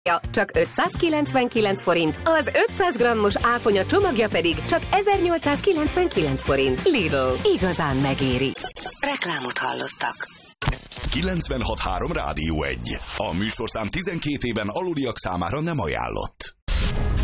csak 599 forint, az 500 grammos áfonya csomagja pedig csak 1899 forint. Lidl, igazán megéri. Reklámot hallottak. 96.3 Rádió 1. A műsorszám 12 éven aluliak számára nem ajánlott.